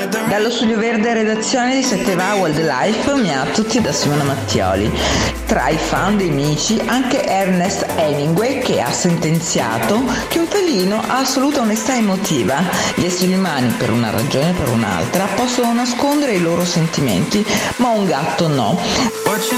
Dallo Studio Verde redazione di 7 va Wildlife, mi ha tutti da Simona Mattioli. Tra i fan dei mici anche Ernest Hemingway, che ha sentenziato che un felino ha assoluta onestà emotiva. Gli esseri umani, per una ragione o per un'altra, possono nascondere i loro sentimenti, ma un gatto no.